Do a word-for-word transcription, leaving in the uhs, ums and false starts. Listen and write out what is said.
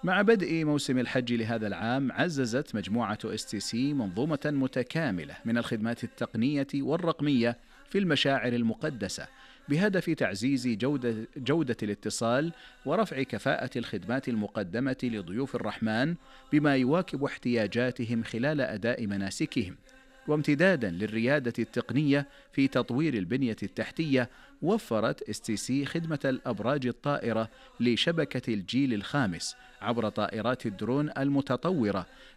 مع بدء موسم الحج لهذا العام، عززت مجموعة اس تي سي منظومة متكاملة من الخدمات التقنية والرقمية في المشاعر المقدسة، بهدف تعزيز جودة, جودة الاتصال ورفع كفاءة الخدمات المقدمة لضيوف الرحمن بما يواكب احتياجاتهم خلال أداء مناسكهم. وامتدادا للريادة التقنية في تطوير البنية التحتية، وفرت اس تي سي خدمة الأبراج الطائرة لشبكة الجيل الخامس عبر طائرات الدرون المتطورة،